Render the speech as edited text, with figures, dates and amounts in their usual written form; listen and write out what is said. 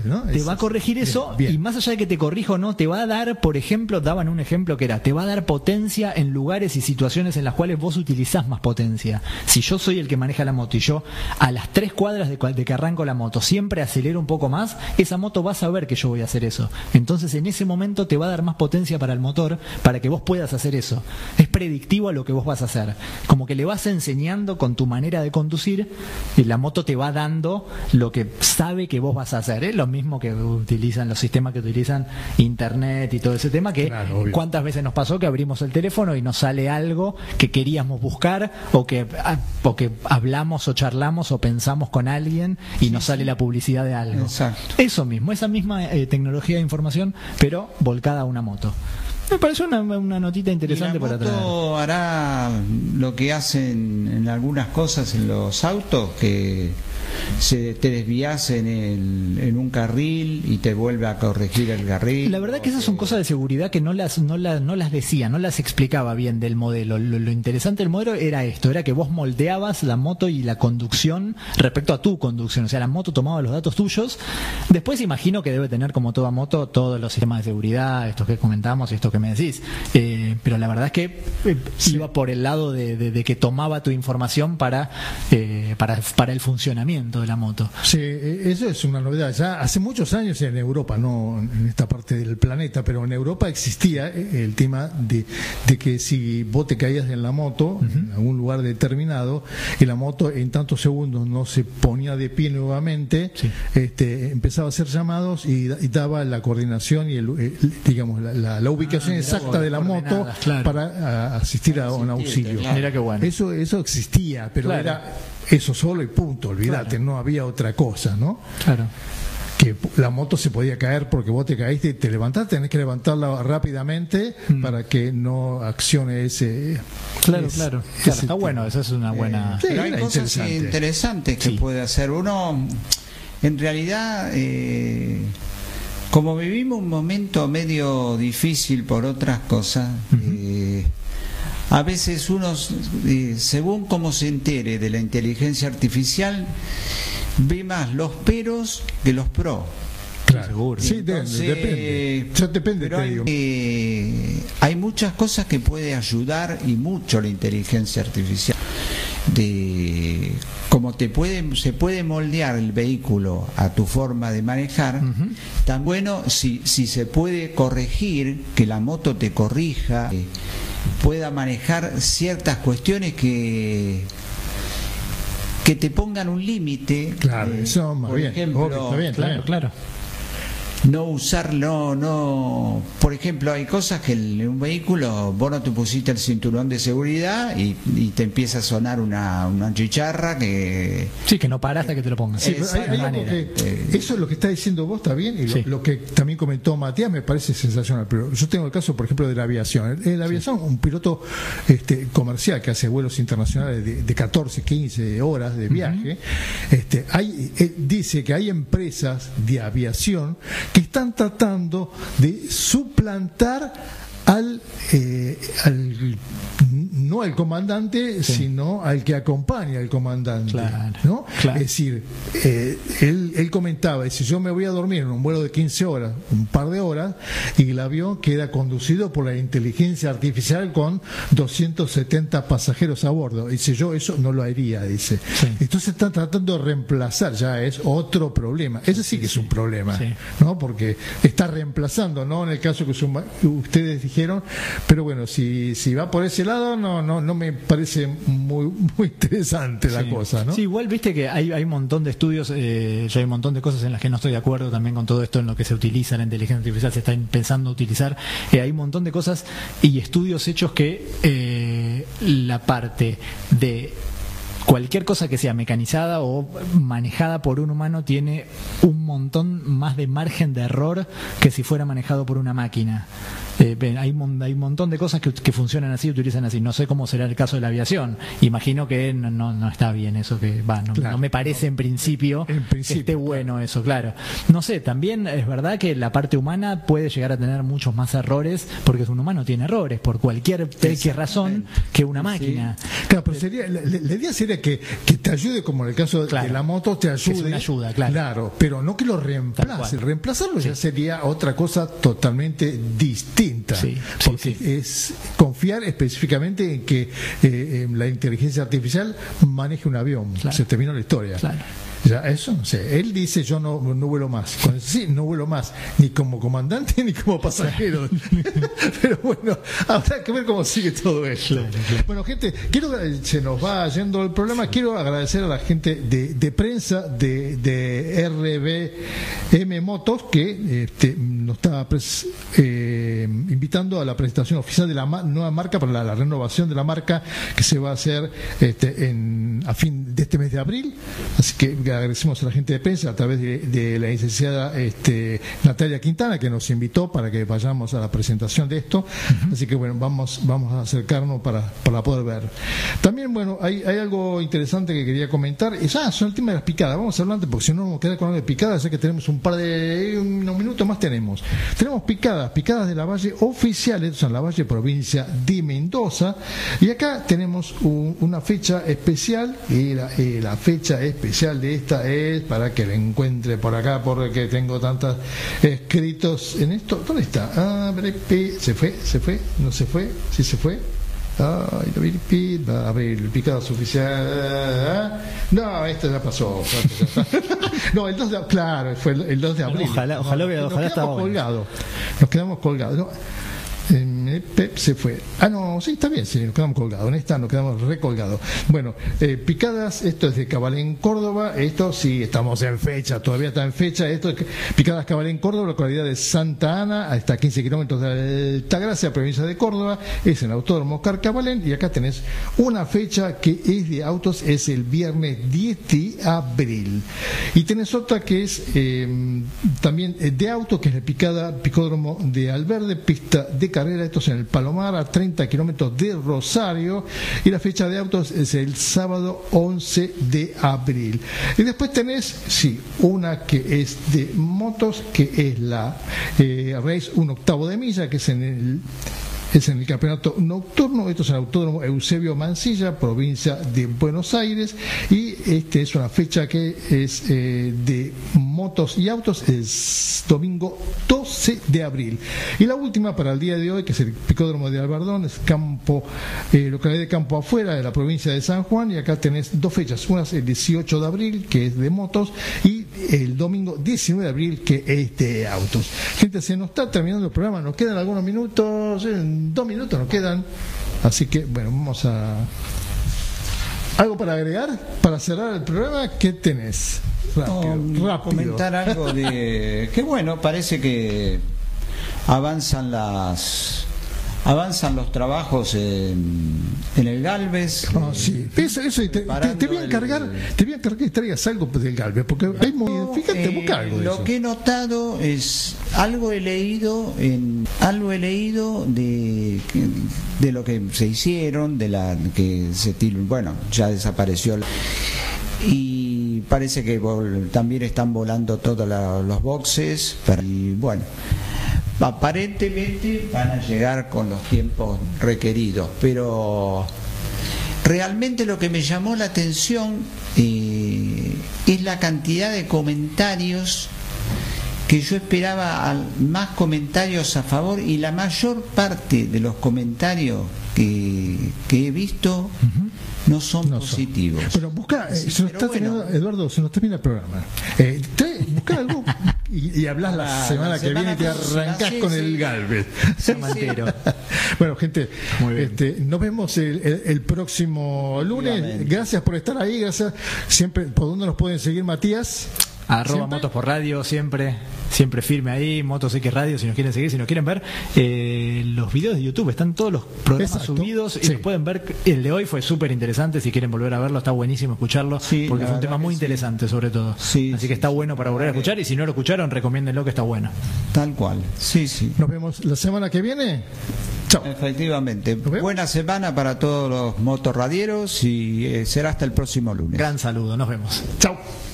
¿no? Te va a corregir eso, y más allá de que te corrija o no, te va a dar, por ejemplo, daban un ejemplo que era, te va a dar potencia en lugares y situaciones en las cuales vos utilizás más potencia. Si yo soy el que maneja la moto y yo a las 3 cuadras de que arranco la moto siempre acelero un poco más, esa moto va a saber que yo voy a hacer eso. Entonces en ese momento te va a dar más potencia para el motor para que vos puedas hacer eso. Es predictivo a lo que vos vas a hacer. Como que le vas enseñando con tu manera de conducir y la moto te va dando lo que sabe que vos vas a hacer. Es lo mismo que utilizan los sistemas que utilizan internet y todo ese tema, que claro, cuántas veces nos pasó que abrimos el teléfono y nos sale algo que queríamos buscar o que hablamos o charlamos o pensamos con alguien y nos sale la publicidad de algo. Exacto. Eso mismo, esa misma tecnología de información, pero volcada a una moto. Me pareció una notita interesante para traer. ¿La moto hará lo que hacen en algunas cosas en los autos, que te desvías en un carril y te vuelve a corregir el carril? La verdad que esas son cosas de seguridad que no las decía, no las explicaba bien del modelo. Lo interesante del modelo era esto, era que vos moldeabas la moto y la conducción respecto a tu conducción. O sea, la moto tomaba los datos tuyos. Después imagino que debe tener, como toda moto, todos los sistemas de seguridad, estos que comentamos y estos que me decís. Pero la verdad es que iba por el lado de que tomaba tu información para el funcionamiento de la moto. Sí, eso es una novedad. Ya hace muchos años en Europa, no en esta parte del planeta, pero en Europa existía el tema de que si vos te caías en la moto, en algún lugar determinado, y la moto en tantos segundos no se ponía de pie nuevamente, empezaba a hacer llamados y daba la coordinación y digamos la ubicación exacta de la moto, claro, para asistir a un auxilio. Claro. Mira qué bueno. Eso existía, pero claro, era eso solo y punto, olvídate, claro, no había otra cosa, ¿no? Claro. Que la moto se podía caer porque vos te caíste y te levantaste, tenés que levantarla rápidamente para que no accione ese... Claro. Está bueno, eso es una buena... Pero hay cosas interesantes que puede hacer uno. En realidad, como vivimos un momento medio difícil por otras cosas, a veces uno, según cómo se entere de la inteligencia artificial, ve más los peros que los pros. Claro, seguro. Sí, depende. Ya depende, pero hay muchas cosas que puede ayudar, y mucho, la inteligencia artificial. Como se puede moldear el vehículo a tu forma de manejar, tan bueno si se puede corregir, que la moto te corrija, pueda manejar ciertas cuestiones que te pongan un límite. Claro, eso más por bien, ejemplo, está bien, claro. No usarlo, por ejemplo, hay cosas que en un vehículo vos no te pusiste el cinturón de seguridad y te empieza a sonar una chicharra que... Sí, que no para hasta que te lo pongas. Sí, hay algo eso es lo que está diciendo vos, está bien, y lo que también comentó Matías me parece sensacional, pero yo tengo el caso, por ejemplo, de la aviación. En la aviación, un piloto comercial que hace vuelos internacionales de 14, 15 horas de viaje, dice que hay empresas de aviación que están tratando de suplantar no al comandante, sino al que acompaña al comandante, claro, ¿no? Claro. Es decir, él comentaba, si yo me voy a dormir en un vuelo de 15 horas, un par de horas, y el avión queda conducido por la inteligencia artificial con 270 pasajeros a bordo, dice, yo eso no lo haría, dice. Sí. Entonces están tratando de reemplazar, ya es otro problema. Ese sí que es un problema, ¿no? Porque está reemplazando, no en el caso que ustedes dijeron, pero bueno, si va por ese lado, no me parece muy interesante la cosa, ¿no? Sí, igual viste que hay un montón de estudios, yo hay un montón de cosas en las que no estoy de acuerdo también con todo esto en lo que se utiliza la inteligencia artificial, se está pensando utilizar, hay un montón de cosas y estudios hechos que la parte de cualquier cosa que sea mecanizada o manejada por un humano tiene un montón más de margen de error que si fuera manejado por una máquina. hay un montón de cosas que funcionan así, utilizan así. No sé cómo será el caso de la aviación. Imagino que no está bien eso, que no me parece en principio que esté bueno eso, claro. No sé, también es verdad que la parte humana puede llegar a tener muchos más errores, porque un humano tiene errores por cualquier razón que una máquina. Sí. Claro, pero la idea sería que te ayude, como en el caso de la moto, te ayude. Es una ayuda, claro, pero no que lo reemplace. Reemplazarlo ya sería otra cosa totalmente distinta. Porque es confiar específicamente en que la inteligencia artificial maneje un avión. Se terminó la historia. Ya, eso no sé. Él dice: yo no vuelo más. No vuelo más, ni como comandante ni como pasajero. Pero bueno, habrá que ver cómo sigue todo esto. Bueno, gente, se nos va yendo el programa. Quiero agradecer a la gente de prensa de RBM Motos, que nos está invitando a la presentación oficial de la nueva marca, para la renovación de la marca, que se va a hacer a fin de este mes de abril. Así que agradecemos a la gente de prensa a través de la licenciada Natalia Quintana, que nos invitó para que vayamos a la presentación de esto. Así que bueno, vamos a acercarnos para poder ver. También, bueno, hay algo interesante que quería comentar. Son el tema de las picadas. Vamos a hablar antes, porque si no nos queda con algo de picadas, ya que tenemos unos minutos más. Tenemos picadas de la Valle oficiales, son la Valle, provincia de Mendoza, y acá tenemos una fecha especial, y la fecha especial de esta es, para que la encuentre por acá, porque tengo tantos escritos en esto. ¿Dónde está? ¿Se fue? ¿No se fue? ¿Sí se fue? A ver, picadas oficial. No, esto ya pasó. No, el 2 de claro, fue el 2 de abril. Ojalá estaba colgado. Nos quedamos colgados. No, se fue. Sí, está bien, sí, nos quedamos colgados. En esta nos quedamos recolgados. Bueno, picadas, esto es de Cabalén, Córdoba. Esto sí, estamos en fecha, todavía está en fecha. Esto es Picadas Cabalén, Córdoba, localidad de Santa Ana, hasta 15 kilómetros de Altagracia, provincia de Córdoba. Es en el Autódromo Carcabalén, y acá tenés una fecha que es de autos, es el viernes 10 de abril. Y tenés otra que es también de autos, que es el Picódromo de Alverde, pista de carrera. Esto es en el Palomar, a 30 kilómetros de Rosario, y la fecha de autos es el sábado 11 de abril. Y después tenés, una que es de motos, que es la Race 1/8 de milla, que es en el campeonato nocturno. Esto es en el Autódromo Eusebio Mansilla, provincia de Buenos Aires, y es una fecha que es de motos y autos, es domingo 12 de abril. Y la última para el día de hoy, que es el Picódromo de Albardón, es localidad de Campo Afuera, de la provincia de San Juan, y acá tenés dos fechas. Una es el 18 de abril, que es de motos, y el domingo 19 de abril, que es de autos. Gente, se nos está terminando el programa, nos quedan algunos minutos, 2 minutos nos quedan, así que bueno, vamos a... ¿Algo para agregar? Para cerrar el programa, ¿qué tenés? Rápido. Comentar algo de... que bueno, parece que avanzan los trabajos en el Galvez. Sí. Eso te voy a encargar que traigas algo del Galvez, porque fíjate, busca algo de lo eso. que he notado es algo he leído de lo que se hicieron, ya desapareció, y parece que también están volando todos los boxes, y bueno, aparentemente van a llegar con los tiempos requeridos, pero realmente lo que me llamó la atención es la cantidad de comentarios, que yo esperaba más comentarios a favor, y la mayor parte de los comentarios que he visto no son positivos. Pero busca, Eduardo, se nos termina el programa. Busca algo y hablas la semana que viene y te arrancás con el Galvez. Bueno, gente, nos vemos el próximo lunes. Gracias por estar ahí. Gracias siempre. ¿Por dónde nos pueden seguir, Matías? Motos por Radio, siempre firme ahí, Motos X Radio, si nos quieren seguir, si nos quieren ver los videos de YouTube, están todos los programas subidos y los pueden ver. El de hoy fue súper interesante, si quieren volver a verlo, está buenísimo escucharlo, porque fue un tema muy interesante sobre todo. Así que está bueno para volver a escuchar, y si no lo escucharon, recomiéndenlo, que está bueno. Tal cual. Nos vemos la semana que viene. Chao. Efectivamente. Buena semana para todos los motorradieros y será hasta el próximo lunes. Gran saludo, nos vemos. Chao.